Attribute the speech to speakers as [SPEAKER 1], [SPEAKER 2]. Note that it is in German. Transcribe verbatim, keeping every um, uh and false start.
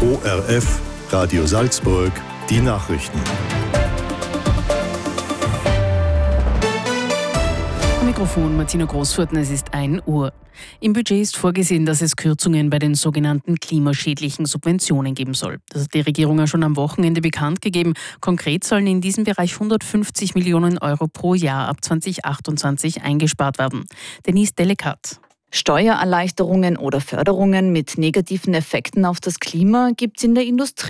[SPEAKER 1] O R F, Radio Salzburg, die Nachrichten.
[SPEAKER 2] Am Mikrofon Martina Großfurten, es ist ein Uhr. Im Budget ist vorgesehen, dass es Kürzungen bei den sogenannten klimaschädlichen Subventionen geben soll. Das hat die Regierung ja schon am Wochenende bekannt gegeben. Konkret sollen in diesem Bereich hundertfünfzig Millionen Euro pro Jahr ab zwanzig achtundzwanzig eingespart werden. Denise Delekat.
[SPEAKER 3] Steuererleichterungen oder Förderungen mit negativen Effekten auf das Klima gibt es in der Industrie